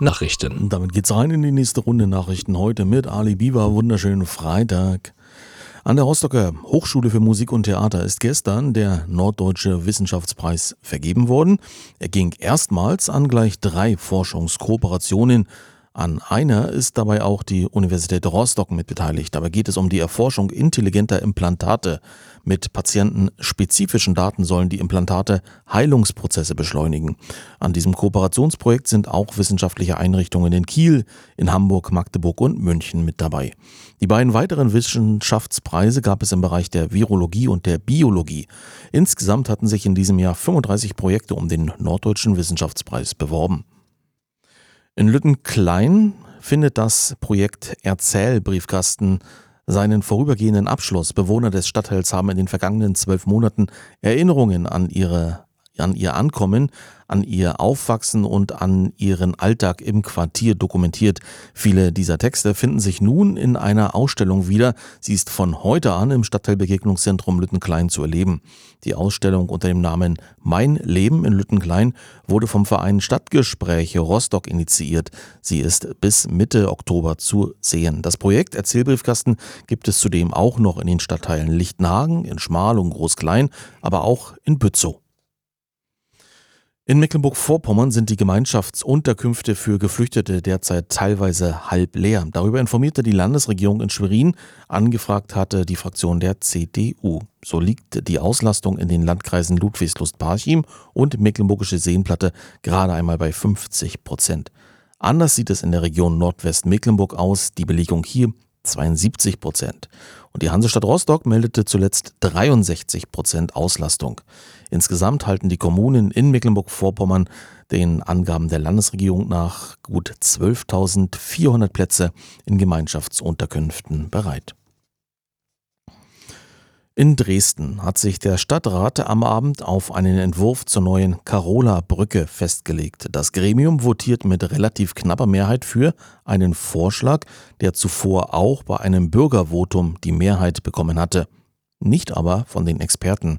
Nachrichten. Und damit geht's rein in die nächste Runde Nachrichten heute mit Ali Biber. Wunderschönen Freitag. An der Rostocker Hochschule für Musik und Theater ist gestern der Norddeutsche Wissenschaftspreis vergeben worden. Er ging erstmals an gleich 3 Forschungskooperationen. An einer ist dabei auch die Universität Rostock mit beteiligt. Dabei geht es um die Erforschung intelligenter Implantate. Mit patientenspezifischen Daten sollen die Implantate Heilungsprozesse beschleunigen. An diesem Kooperationsprojekt sind auch wissenschaftliche Einrichtungen in Kiel, in Hamburg, Magdeburg und München mit dabei. Die beiden weiteren Wissenschaftspreise gab es im Bereich der Virologie und der Biologie. Insgesamt hatten sich in diesem Jahr 35 Projekte um den Norddeutschen Wissenschaftspreis beworben. In Lüttenklein findet das Projekt Erzählbriefkasten seinen vorübergehenden Abschluss. Bewohner des Stadtteils haben in den vergangenen 12 Monaten Erinnerungen an ihr Ankommen, an ihr Aufwachsen und an ihren Alltag im Quartier dokumentiert. Viele dieser Texte finden sich nun in einer Ausstellung wieder. Sie ist von heute an im Stadtteilbegegnungszentrum Lüttenklein zu erleben. Die Ausstellung unter dem Namen Mein Leben in Lüttenklein wurde vom Verein Stadtgespräche Rostock initiiert. Sie ist bis Mitte Oktober zu sehen. Das Projekt Erzählbriefkasten gibt es zudem auch noch in den Stadtteilen Lichtenhagen, in Schmal und Groß-Klein, aber auch in Bützow. In Mecklenburg-Vorpommern sind die Gemeinschaftsunterkünfte für Geflüchtete derzeit teilweise halb leer. Darüber informierte die Landesregierung in Schwerin. Angefragt hatte die Fraktion der CDU. So liegt die Auslastung in den Landkreisen Ludwigslust-Parchim und Mecklenburgische Seenplatte gerade einmal bei 50%. Anders sieht es in der Region Nordwestmecklenburg aus. Die Belegung hier 72%. Und die Hansestadt Rostock meldete zuletzt 63% Auslastung. Insgesamt halten die Kommunen in Mecklenburg-Vorpommern den Angaben der Landesregierung nach gut 12.400 Plätze in Gemeinschaftsunterkünften bereit. In Dresden hat sich der Stadtrat am Abend auf einen Entwurf zur neuen Karola-Brücke festgelegt. Das Gremium votiert mit relativ knapper Mehrheit für einen Vorschlag, der zuvor auch bei einem Bürgervotum die Mehrheit bekommen hatte. Nicht aber von den Experten.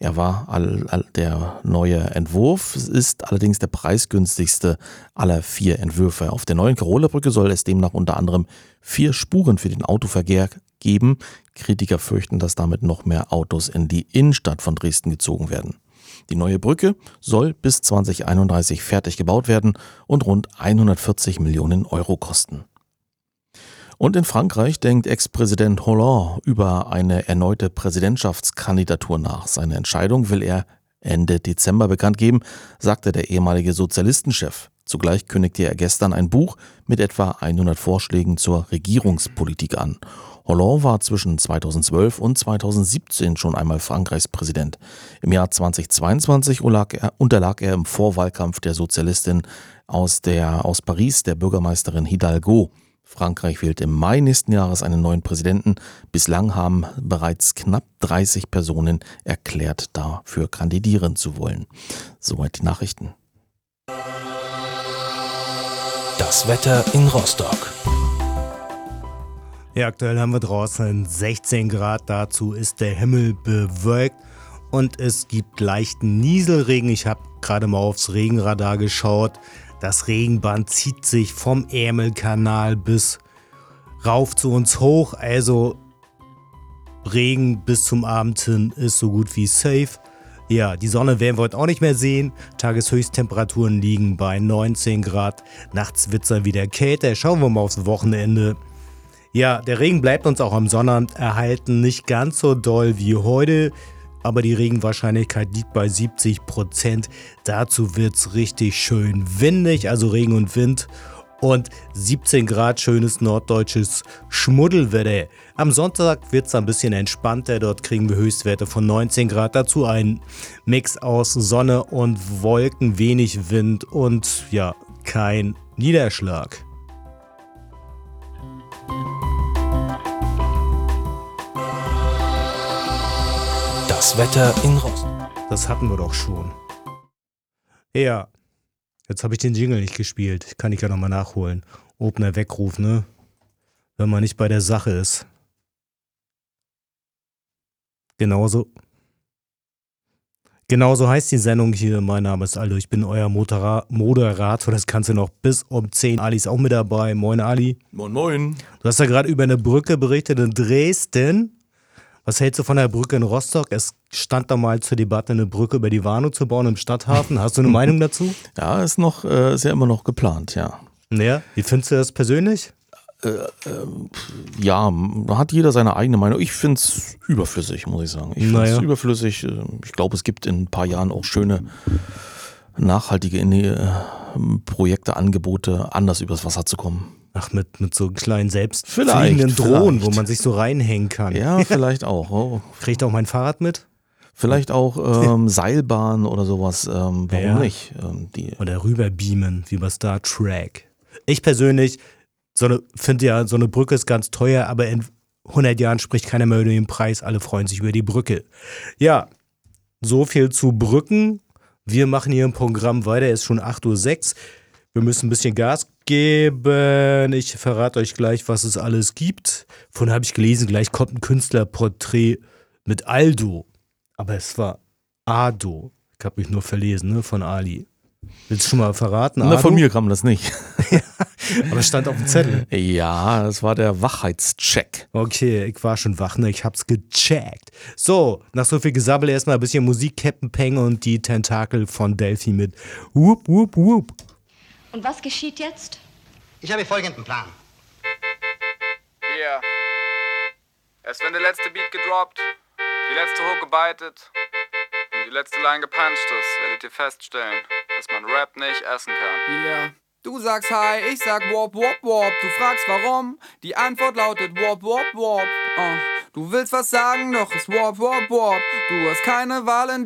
Der neue Entwurf ist allerdings der preisgünstigste aller 4 Entwürfe. Auf der neuen Karola-Brücke soll es demnach unter anderem 4 Spuren für den Autoverkehr geben. Kritiker fürchten, dass damit noch mehr Autos in die Innenstadt von Dresden gezogen werden. Die neue Brücke soll bis 2031 fertig gebaut werden und rund 140 Millionen Euro kosten. Und in Frankreich denkt Ex-Präsident Hollande über eine erneute Präsidentschaftskandidatur nach. Seine Entscheidung will er Ende Dezember bekannt geben, sagte der ehemalige Sozialistenchef. Zugleich kündigte er gestern ein Buch mit etwa 100 Vorschlägen zur Regierungspolitik an. Hollande war zwischen 2012 und 2017 schon einmal Frankreichs Präsident. Im Jahr 2022 unterlag er im Vorwahlkampf der Sozialistin aus Paris, der Bürgermeisterin Hidalgo. Frankreich wählt im Mai nächsten Jahres einen neuen Präsidenten. Bislang haben bereits knapp 30 Personen erklärt, dafür kandidieren zu wollen. Soweit die Nachrichten. Das Wetter in Rostock. Ja, aktuell haben wir draußen 16 Grad. Dazu ist der Himmel bewölkt und es gibt leichten Nieselregen. Ich habe gerade mal aufs Regenradar geschaut. Das Regenband zieht sich vom Ärmelkanal bis rauf zu uns hoch. Also Regen bis zum Abend hin ist so gut wie safe. Ja, die Sonne werden wir heute auch nicht mehr sehen. Tageshöchsttemperaturen liegen bei 19 Grad. Nachts wird es dann wieder kälter. Schauen wir mal aufs Wochenende. Ja, der Regen bleibt uns auch am Sonnabend erhalten. Nicht ganz so doll wie heute. Aber die Regenwahrscheinlichkeit liegt bei 70%. Dazu wird es richtig schön windig, also Regen und Wind. Und 17 Grad schönes norddeutsches Schmuddelwetter. Am Sonntag wird es ein bisschen entspannter. Dort kriegen wir Höchstwerte von 19 Grad. Dazu ein Mix aus Sonne und Wolken, wenig Wind und ja, kein Niederschlag. Das Wetter in Rostock. Das hatten wir doch schon. Ja, jetzt habe ich den Jingle nicht gespielt. Kann ich ja nochmal nachholen. Opener Weckruf, ne? Wenn man nicht bei der Sache ist. Genau so heißt die Sendung hier. Mein Name ist Aldo, ich bin euer Moderator. Das Ganze noch bis um 10. Ali ist auch mit dabei. Moin Ali. Moin, moin. Du hast ja gerade über eine Brücke berichtet in Dresden. Was hältst du von der Brücke in Rostock? Es stand da mal zur Debatte, eine Brücke über die Warnow zu bauen im Stadthafen. Hast du eine Meinung dazu? Ja, ist ja immer noch geplant, ja. Ja, wie findest du das persönlich? Ja, da hat jeder seine eigene Meinung. Ich finde es überflüssig, muss ich sagen. Ich finde es überflüssig. Ich glaube, es gibt in ein paar Jahren auch schöne, nachhaltige Projekte, Angebote, anders übers Wasser zu kommen. Ach, mit so kleinen selbstfliegenden Drohnen, wo man sich so reinhängen kann. Ja, vielleicht auch. Oh. Kriegt auch mein Fahrrad mit? Vielleicht auch Seilbahn oder sowas. Warum nicht? Oder rüberbeamen, wie bei Star Trek. Ich persönlich finde ja, so eine Brücke ist ganz teuer, aber in 100 Jahren spricht keiner mehr über den Preis. Alle freuen sich über die Brücke. Ja, so viel zu Brücken. Wir machen hier im Programm weiter. Es ist schon 8:06 Uhr. Wir müssen ein bisschen Gas geben. Ich verrate euch gleich, was es alles gibt. Vorhin habe ich gelesen, gleich kommt ein Künstlerporträt mit Aldo. Aber es war Ado. Ich habe mich nur verlesen, ne, von Ali. Willst du schon mal verraten, Ado? Na, von mir kam das nicht. Aber es stand auf dem Zettel. Ja, das war der Wachheitscheck. Okay, ich war schon wach, ne? Ich hab's gecheckt. So, nach so viel Gesabbel erstmal ein bisschen Musik, Captain Peng und die Tentakel von Delphi mit Whoop, Whoop, Whoop. Und was geschieht jetzt? Ich habe folgenden Plan. Yeah. Erst wenn der letzte Beat gedroppt, die letzte Hook gebeitet und die letzte Line gepuncht ist, werdet ihr feststellen, dass man Rap nicht essen kann. Yeah. Du sagst Hi, ich sag Wop, Wop, Wop. Du fragst warum? Die Antwort lautet Wop, Wop, Wop. Du willst was sagen, doch ist Wop, Wop, Wop. Du hast keine Wahl in